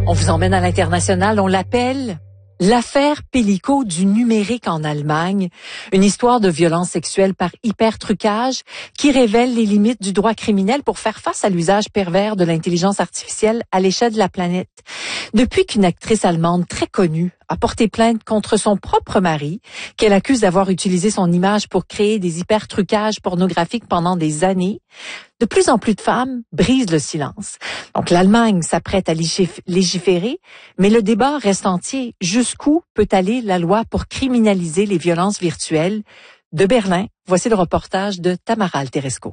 On vous emmène à l'international, on l'appelle l'affaire Pellico du numérique en Allemagne, une histoire de violence sexuelle par hypertrucage qui révèle les limites du droit criminel pour faire face à l'usage pervers de l'intelligence artificielle à l'échelle de la planète. Depuis qu'une actrice allemande très connue a porté plainte contre son propre mari, qu'elle accuse d'avoir utilisé son image pour créer des hypertrucages pornographiques pendant des années, de plus en plus de femmes brisent le silence. Donc l'Allemagne s'apprête à légiférer, mais le débat reste entier. Jusqu'où peut aller la loi pour criminaliser les violences virtuelles? De Berlin, voici le reportage de Tamara Alteresco.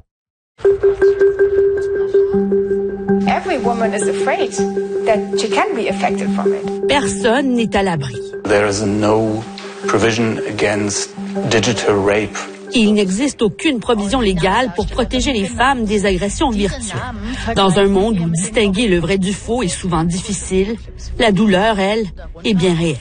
Every woman is afraid that she can be affected from it. Personne n'est à l'abri. There is no provision against digital rape. Il n'existe aucune provision légale pour protéger les femmes des agressions virtuelles. Dans un monde où distinguer le vrai du faux est souvent difficile, la douleur, elle, est bien réelle.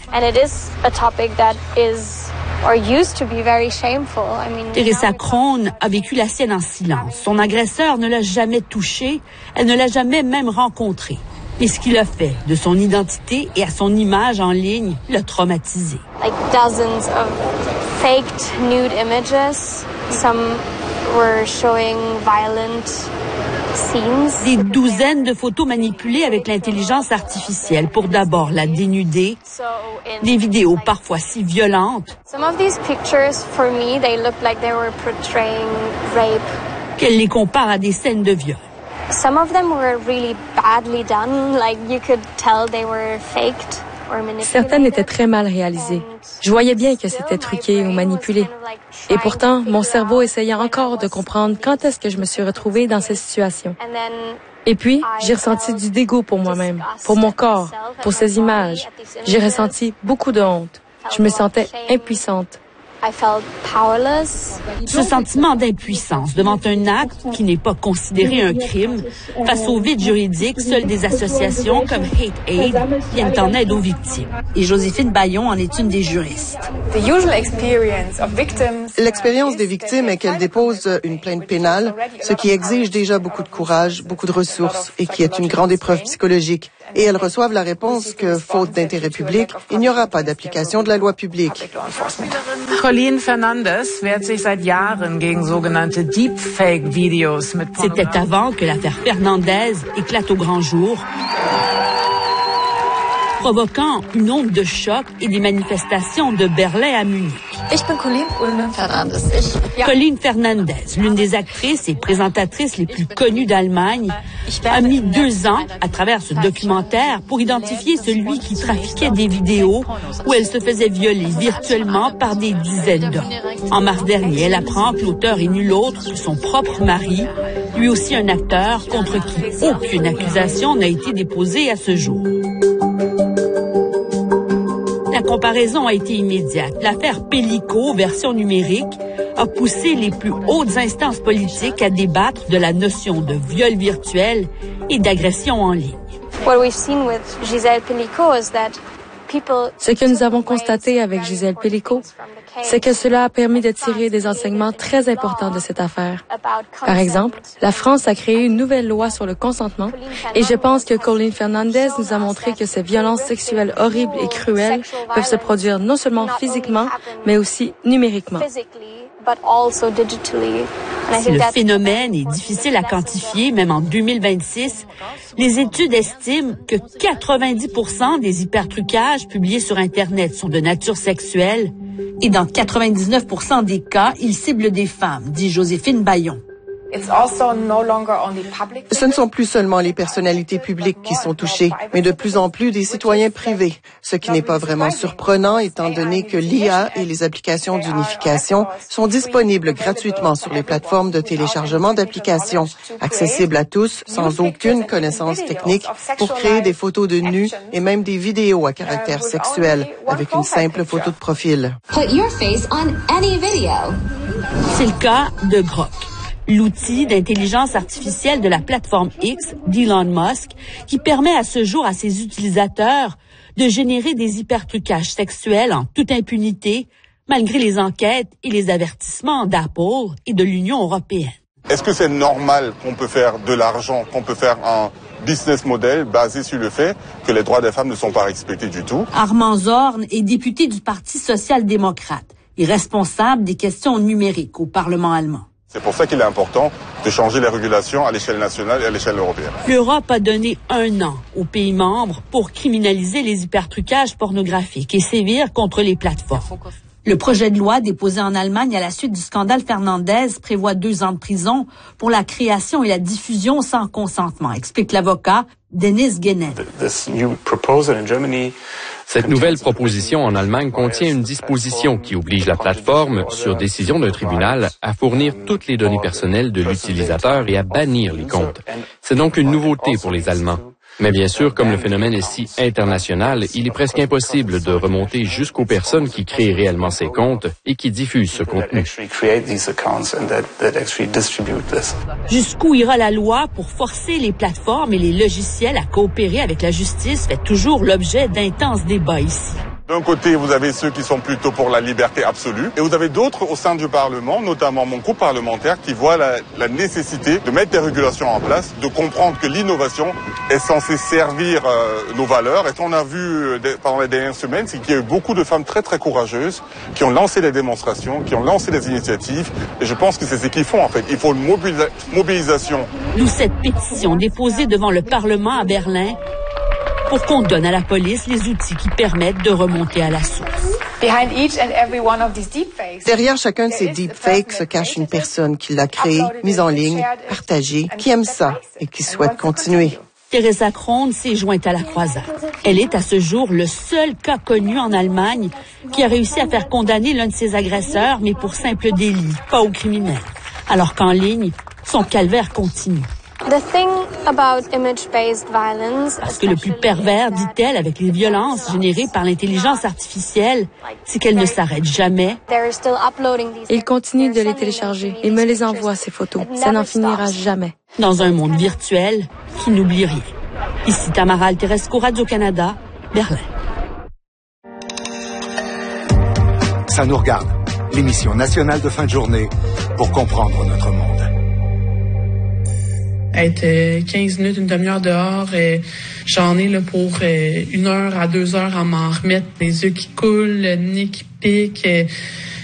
Teresa Krohn a vécu la sienne en silence. Son agresseur ne l'a jamais touchée, elle ne l'a jamais même rencontré. Mais ce qu'il a fait de son identité et à son image en ligne l'a traumatisée. Dozens of faked nude images. Some were showing violent scenes. Des douzaines de photos manipulées avec l'intelligence artificielle pour d'abord la dénuder. Des vidéos parfois si violentes. Some of these pictures, for me, they looked like they were portraying rape. Qu'elle les compare à des scènes de viol. Some of them were really badly done, like you could tell they were faked or manipulated. Certaines étaient très mal réalisées. Je voyais bien que c'était truqué ou manipulé. Et pourtant, mon cerveau essayait encore de comprendre quand est-ce que je me suis retrouvée dans cette situation. Et puis, j'ai ressenti du dégoût pour moi-même, pour mon corps, pour ces images. J'ai ressenti beaucoup de honte. Je me sentais impuissante. Ce sentiment d'impuissance devant un acte qui n'est pas considéré un crime, face au vide juridique, seules des associations comme Hate Aid viennent en aide aux victimes. Et Joséphine Bayon en est une des juristes. L'expérience des victimes est qu'elles déposent une plainte pénale, ce qui exige déjà beaucoup de courage, beaucoup de ressources et qui est une grande épreuve psychologique. Et elles reçoivent la réponse que, faute d'intérêt public, il n'y aura pas d'application de la loi publique. Colleen Fernandez wehrt sich seit Jahren gegen sogenannte Deepfake-Videos mit Pornografie. C'était avant que l'affaire Fernandez éclate au grand jour, provoquant une onde de choc et des manifestations de Berlin à Munich. Colleen Fernandez, l'une des actrices et présentatrices les plus connues d'Allemagne, a mis 2 ans à travers ce documentaire pour identifier celui qui trafiquait des vidéos où elle se faisait violer virtuellement par des dizaines d'hommes. En mars dernier, elle apprend que l'auteur est nul autre que son propre mari, lui aussi un acteur contre qui aucune accusation n'a été déposée à ce jour. La comparaison a été immédiate. L'affaire Pellico, version numérique, a poussé les plus hautes instances politiques à débattre de la notion de viol virtuel et d'agression en ligne. Ce que nous avons constaté avec Gisèle Pellico, c'est que cela a permis de tirer des enseignements très importants de cette affaire. Par exemple, la France a créé une nouvelle loi sur le consentement et je pense que Colleen Fernandez nous a montré que ces violences sexuelles horribles et cruelles peuvent se produire non seulement physiquement, mais aussi numériquement. Si le phénomène est difficile à quantifier, même en 2026, les études estiment que 90% des hypertrucages publiés sur Internet sont de nature sexuelle et dans 99% des cas, ils ciblent des femmes, dit Joséphine Bayon. Ce ne sont plus seulement les personnalités publiques qui sont touchées, mais de plus en plus des citoyens privés, ce qui n'est pas vraiment surprenant étant donné que l'IA et les applications d'unification sont disponibles gratuitement sur les plateformes de téléchargement d'applications, accessibles à tous sans aucune connaissance technique pour créer des photos de nus et même des vidéos à caractère sexuel avec une simple photo de profil. Put your face on any video. C'est le cas de Grok, l'outil d'intelligence artificielle de la plateforme X d'Elon Musk, qui permet à ce jour à ses utilisateurs de générer des hypertrucages sexuels en toute impunité, malgré les enquêtes et les avertissements d'Apple et de l'Union européenne. Est-ce que c'est normal qu'on peut faire de l'argent, qu'on peut faire un business model basé sur le fait que les droits des femmes ne sont pas respectés du tout? Armand Zorn est député du Parti social-démocrate et responsable des questions numériques au Parlement allemand. C'est pour ça qu'il est important de changer les régulations à l'échelle nationale et à l'échelle européenne. L'Europe a donné 1 an aux pays membres pour criminaliser les hypertrucages pornographiques et sévir contre les plateformes. Le projet de loi déposé en Allemagne à la suite du scandale Fernandez prévoit 2 ans de prison pour la création et la diffusion sans consentement, explique l'avocat Dennis Genel. Cette nouvelle proposition en Allemagne contient une disposition qui oblige la plateforme, sur décision d'un tribunal, à fournir toutes les données personnelles de l'utilisateur et à bannir les comptes. C'est donc une nouveauté pour les Allemands. Mais bien sûr, comme le phénomène est si international, il est presque impossible de remonter jusqu'aux personnes qui créent réellement ces comptes et qui diffusent ce contenu. Jusqu'où ira la loi pour forcer les plateformes et les logiciels à coopérer avec la justice fait toujours l'objet d'intenses débats ici. D'un côté, vous avez ceux qui sont plutôt pour la liberté absolue, et vous avez d'autres au sein du Parlement, notamment mon groupe parlementaire, qui voit la nécessité de mettre des régulations en place, de comprendre que l'innovation est censée servir nos valeurs. Et ce qu'on a vu pendant les dernières semaines, c'est qu'il y a eu beaucoup de femmes très très courageuses qui ont lancé des démonstrations, qui ont lancé des initiatives, et je pense que c'est ce qu'il faut en fait. Il faut une mobilisation. D'où cette pétition déposée devant le Parlement à Berlin pour qu'on donne à la police les outils qui permettent de remonter à la source. Derrière chacun de ces deepfakes se cache une personne qui l'a créé, mise en ligne, partagée, qui aime ça et qui souhaite continuer. Teresa Kron s'est jointe à la croisade. Elle est à ce jour le seul cas connu en Allemagne qui a réussi à faire condamner l'un de ses agresseurs, mais pour simple délit, pas au criminel. Alors qu'en ligne, son calvaire continue. Parce que le plus pervers, dit-elle, avec les violences générées par l'intelligence artificielle, c'est qu'elle ne s'arrête jamais. Ils continuent de les télécharger. Ils me les envoient, ces photos. Ça n'en finira jamais. Dans un monde virtuel qui n'oublie rien. Ici Tamara Alteresco, Radio-Canada, Berlin. Ça nous regarde. L'émission nationale de fin de journée pour comprendre notre monde. Être 15 minutes, une demi-heure dehors, j'en ai là, pour 1 heure à 2 heures à m'en remettre, les yeux qui coulent, le nez qui pique.